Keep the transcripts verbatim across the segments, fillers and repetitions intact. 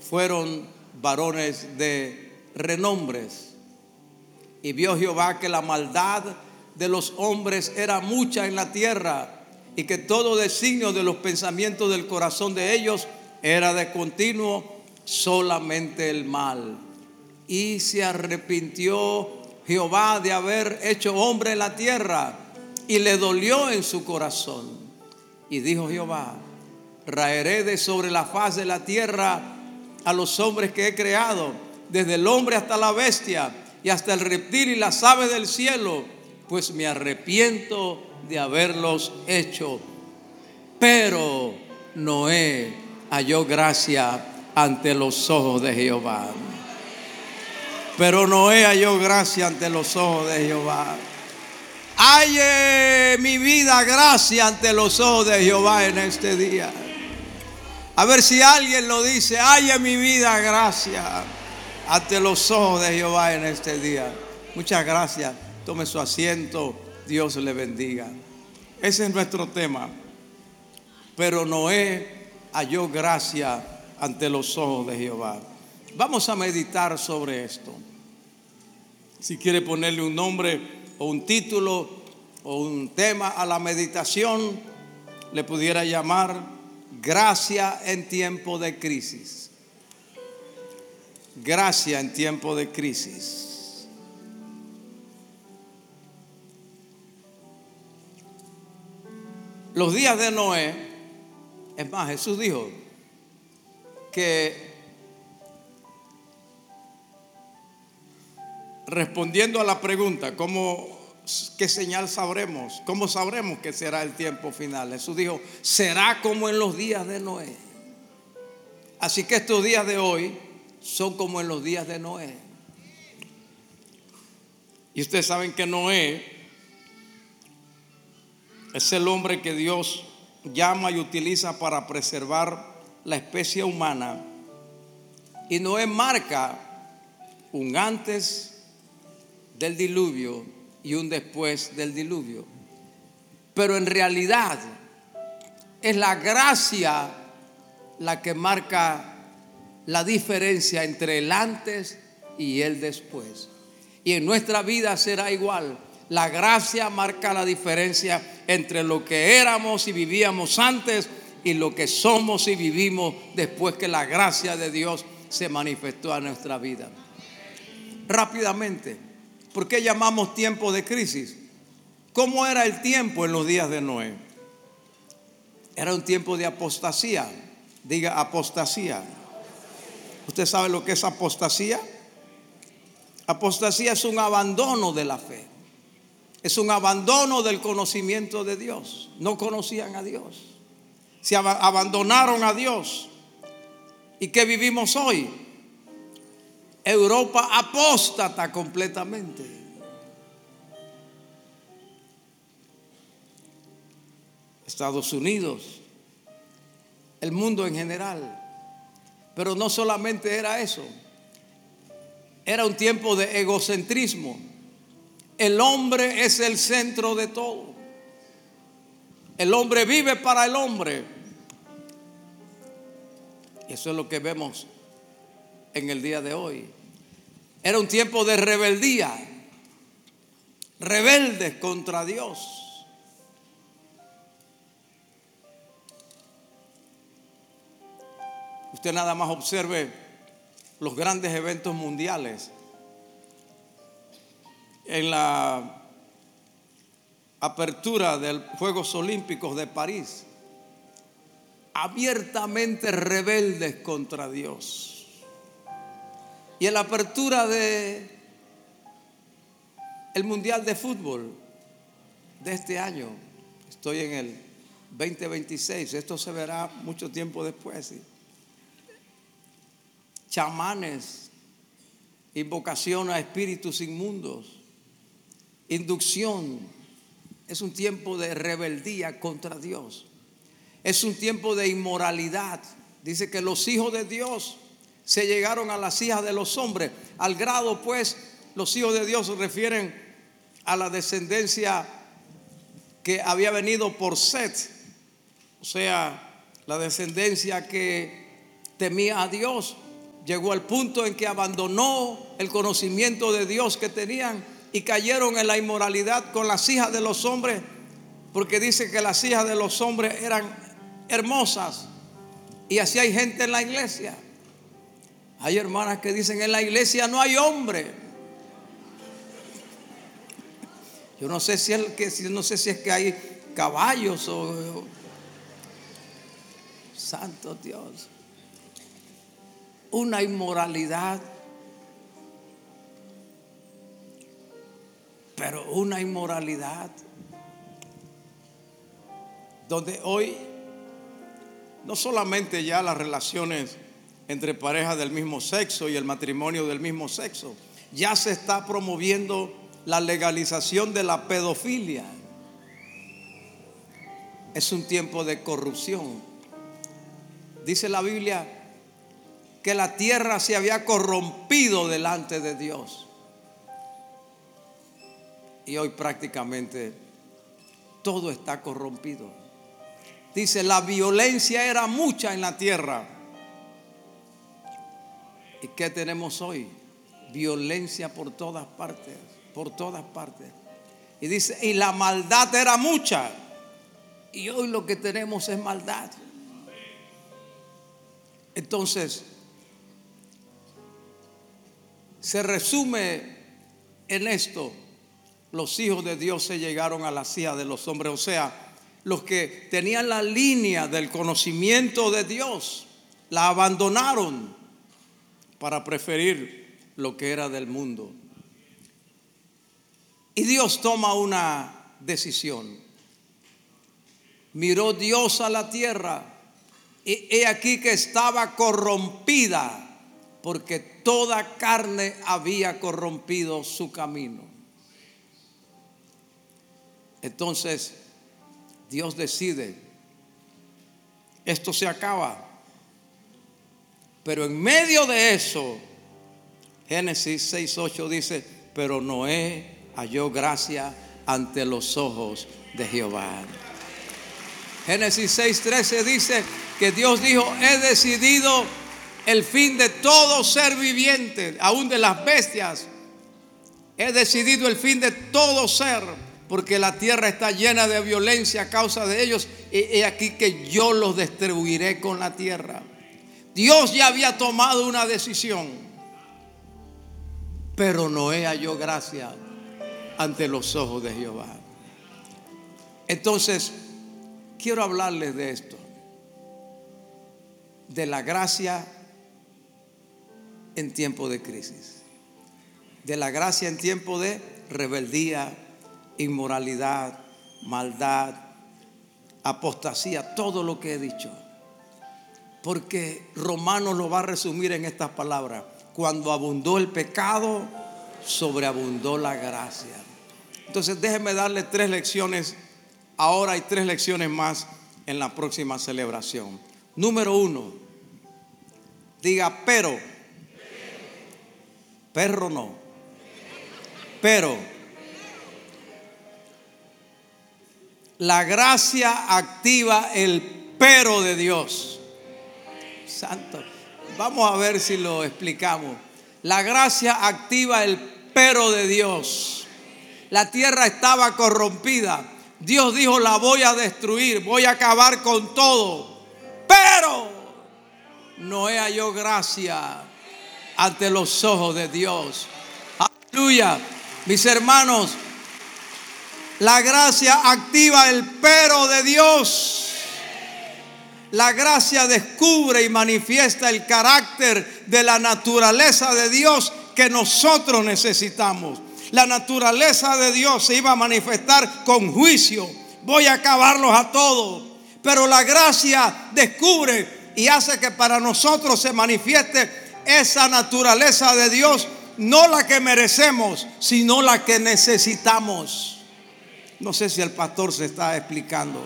fueron varones de renombres. Y vio Jehová que la maldad de los hombres era mucha en la tierra, y que todo designio de los pensamientos del corazón de ellos era de continuo solamente el mal. Y se arrepintió Jehová de haber hecho hombre en la tierra, y le dolió en su corazón. Y dijo Jehová: raeré de sobre la faz de la tierra a los hombres que he creado, desde el hombre hasta la bestia, y hasta el reptil y las aves del cielo, pues me arrepiento de haberlos hecho. Pero Noé halló gracia ante los ojos de Jehová. Pero Noé halló gracia ante los ojos de Jehová. Halle mi vida gracia ante los ojos de Jehová en este día. A ver si alguien lo dice: halle mi vida gracia ante los ojos de Jehová en este día. Muchas gracias. Tome su asiento. Dios le bendiga. Ese es nuestro tema. Pero Noé halló gracia ante los ojos de Jehová. Vamos a meditar sobre esto. Si quiere ponerle un nombre o un título o un tema a la meditación, le pudiera llamar gracia en tiempo de crisis. Gracia en tiempo de crisis. Los días de Noé, es más, Jesús dijo que, respondiendo a la pregunta, ¿cómo, qué señal sabremos? ¿Cómo sabremos que será el tiempo final? Jesús dijo: será como en los días de Noé. Así que estos días de hoy son como en los días de Noé. Y ustedes saben que Noé es el hombre que Dios llama y utiliza para preservar la especie humana. Y Noé marca un antes del diluvio y un después del diluvio. Pero en realidad es la gracia la que marca la diferencia entre el antes y el después. Y en nuestra vida será igual. La gracia marca la diferencia entre lo que éramos y vivíamos antes y lo que somos y vivimos después que la gracia de Dios se manifestó en nuestra vida. Rápidamente, ¿por qué llamamos tiempo de crisis? ¿Cómo era el tiempo en los días de Noé? Era un tiempo de apostasía. Diga apostasía. ¿Usted sabe lo que es apostasía? Apostasía es un abandono de la fe. Es un abandono del conocimiento de Dios. No conocían a Dios. Se ab- abandonaron a Dios. ¿Y qué vivimos hoy? Europa apóstata completamente. Estados Unidos, el mundo en general. Pero no solamente era eso. Era un tiempo de egocentrismo. El hombre es el centro de todo. El hombre vive para el hombre. Eso es lo que vemos en el día de hoy. Era un tiempo de rebeldía. Rebeldes contra Dios. Usted nada más observe los grandes eventos mundiales. En la apertura de los Juegos Olímpicos de París, abiertamente rebeldes contra Dios. Y en la apertura de el Mundial de Fútbol de este año, estoy en el veinte veintiséis, esto se verá mucho tiempo después, ¿sí? Chamanes, invocación a espíritus inmundos, inducción. Es un tiempo de rebeldía contra Dios. Es un tiempo de inmoralidad. Dice que los hijos de Dios se llegaron a las hijas de los hombres, al grado pues los hijos de Dios se refieren a la descendencia que había venido por Set, o sea, la descendencia que temía a Dios llegó al punto en que abandonó el conocimiento de Dios que tenían y cayeron en la inmoralidad con las hijas de los hombres, porque dice que las hijas de los hombres eran hermosas. Y así hay gente en la iglesia. Hay hermanas que dicen: en la iglesia no hay hombre. Yo no sé si es que no sé si es que hay caballos o, o santo Dios. Una inmoralidad, pero una inmoralidad donde hoy no solamente ya las relaciones entre parejas del mismo sexo y el matrimonio del mismo sexo, ya se está promoviendo la legalización de la pedofilia. Es un tiempo de corrupción. Dice la Biblia que la tierra se había corrompido delante de Dios. Y hoy prácticamente todo está corrompido. Dice: la violencia era mucha en la tierra. ¿Y qué tenemos hoy? Violencia por todas partes, por todas partes. Y dice: y la maldad era mucha. Y hoy lo que tenemos es maldad. Entonces, se resume en esto: los hijos de Dios se llegaron a las hijas de los hombres. O sea, los que tenían la línea del conocimiento de Dios, la abandonaron para preferir lo que era del mundo. Y Dios toma una decisión. Miró Dios a la tierra, y he aquí que estaba corrompida, porque toda carne había corrompido su camino. Entonces Dios decide: esto se acaba. Pero en medio de eso, Génesis seis ocho dice: pero Noé halló gracia ante los ojos de Jehová. Génesis seis trece dice que Dios dijo: he decidido el fin de todo ser viviente, aún de las bestias. He decidido el fin de todo ser, porque la tierra está llena de violencia a causa de ellos. Y he aquí que yo los destruiré con la tierra. Dios ya había tomado una decisión, pero Noé halló gracia ante los ojos de Jehová. Entonces, quiero hablarles de esto, de la gracia en tiempo de crisis, de la gracia en tiempo de rebeldía, inmoralidad, maldad, apostasía, todo lo que he dicho. Porque Romanos lo va a resumir en estas palabras: cuando abundó el pecado, sobreabundó la gracia. Entonces déjenme darle tres lecciones ahora y tres lecciones más en la próxima celebración. Número uno, diga pero. Perro no. Pero la gracia activa el pero de Dios. Santo. Vamos a ver si lo explicamos. La gracia activa el pero de Dios. La tierra estaba corrompida. Dios dijo: la voy a destruir, voy a acabar con todo. Pero Noé halló gracia ante los ojos de Dios. Aleluya. Mis hermanos, la gracia activa el pero de Dios. La gracia descubre y manifiesta el carácter de la naturaleza de Dios que nosotros necesitamos. La naturaleza de Dios se iba a manifestar con juicio. Voy a acabarlos a todos. Pero la gracia descubre y hace que para nosotros se manifieste esa naturaleza de Dios, no la que merecemos, sino la que necesitamos. No sé si el pastor se está explicando.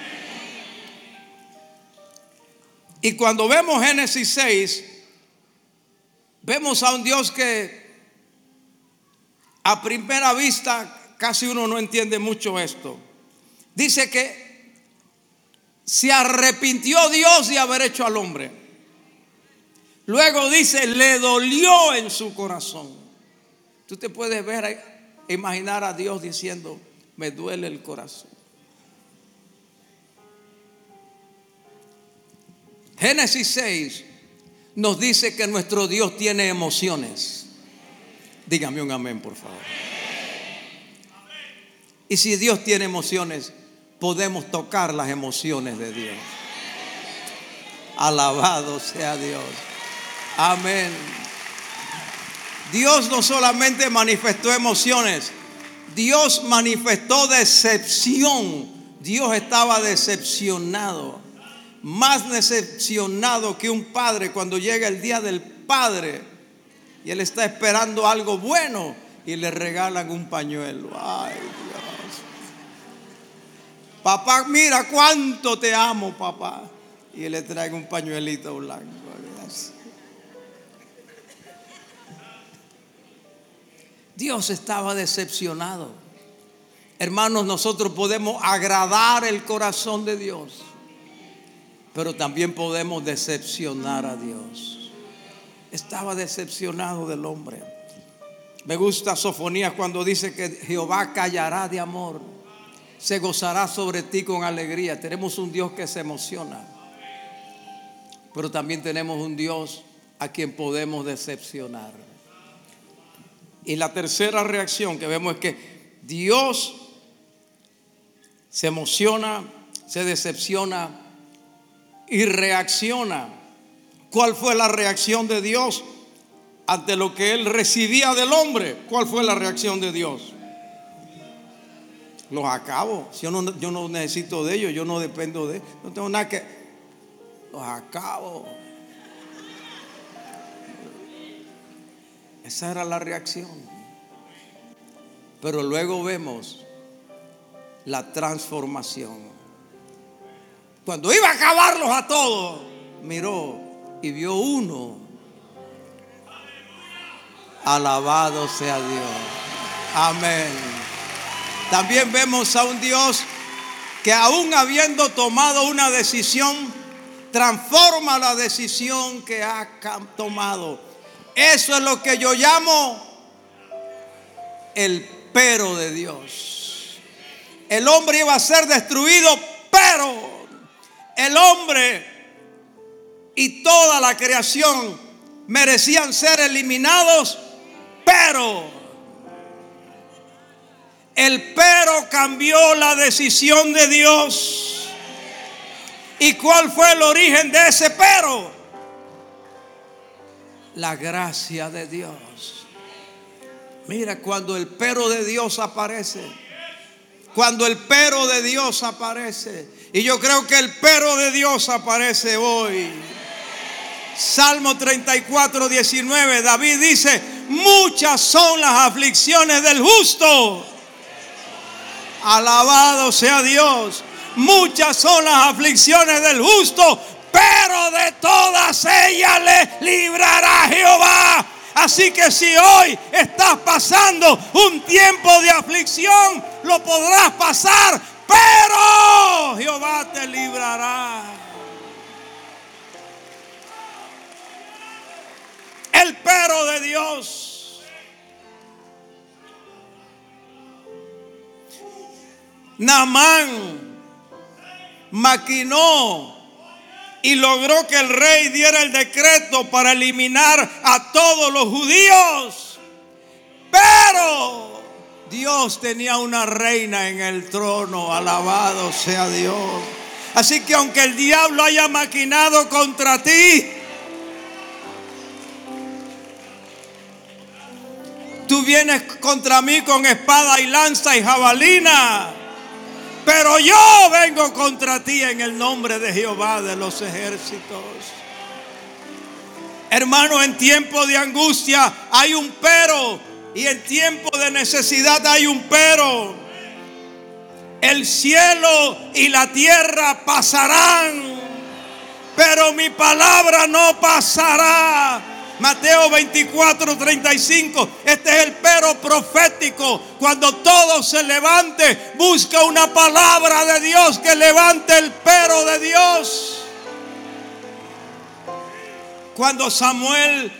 Y cuando vemos Génesis seis, vemos a un Dios que a primera vista casi uno no entiende mucho esto. Dice que se arrepintió Dios de haber hecho al hombre. Luego dice, le dolió en su corazón. Tú te puedes ver, imaginar a Dios diciendo, me duele el corazón. Génesis seis nos dice que nuestro Dios tiene emociones. Dígame un amén, por favor. Y si Dios tiene emociones, podemos tocar las emociones de Dios. Alabado sea Dios. Amén. Dios no solamente manifestó emociones, Dios manifestó decepción. Dios estaba decepcionado, más decepcionado que un padre cuando llega el día del padre y él está esperando algo bueno y le regalan un pañuelo. Ay, Dios. Papá, mira cuánto te amo, papá. Y le traen un pañuelito blanco. Dios estaba decepcionado. Hermanos, nosotros podemos agradar el corazón de Dios, pero también podemos decepcionar a Dios. Estaba decepcionado del hombre. Me gusta Sofonías cuando dice que Jehová callará de amor, se gozará sobre ti con alegría. Tenemos un Dios que se emociona, pero también tenemos un Dios a quien podemos decepcionar. Y la tercera reacción que vemos es que Dios se emociona, se decepciona y reacciona. ¿Cuál fue la reacción de Dios ante lo que él recibía del hombre? ¿Cuál fue la reacción de Dios? Los acabo. Yo no, yo no necesito de ellos, yo no dependo de ellos, no tengo nada que... Los acabo. Esa era la reacción. Pero luego vemos la transformación. Cuando iba a acabarlos a todos, miró y vio uno. Alabado sea Dios. Amén. También vemos a un Dios que, aún habiendo tomado una decisión, transforma la decisión que ha tomado. Eso es lo que yo llamo el pero de Dios. El hombre iba a ser destruido, pero el hombre y toda la creación merecían ser eliminados, pero el pero cambió la decisión de Dios. ¿Y cuál fue el origen de ese pero? La gracia de Dios. Mira, cuando el pero de Dios aparece, cuando el pero de Dios aparece, y yo creo que el pero de Dios aparece hoy. Salmo treinta y cuatro, diecinueve, David dice: muchas son las aflicciones del justo. Alabado sea Dios. Muchas son las aflicciones del justo, pero de todas ellas le librará Jehová. Así que si hoy estás pasando un tiempo de aflicción, lo podrás pasar, pero Jehová te librará. El pero de Dios. Naamán maquinó y logró que el rey diera el decreto para eliminar a todos los judíos. Pero Dios tenía una reina en el trono. Alabado sea Dios. Así que aunque el diablo haya maquinado contra ti, tú vienes contra mí con espada y lanza y jabalina, pero yo vengo contra ti en el nombre de Jehová de los ejércitos. Hermano, en tiempo de angustia hay un pero, y en tiempo de necesidad hay un pero. El cielo y la tierra pasarán, pero mi palabra no pasará. Mateo veinticuatro, treinta y cinco. Este es el pero profético. Cuando todo se levante, busca una palabra de Dios que levante el pero de Dios. cuando Samuel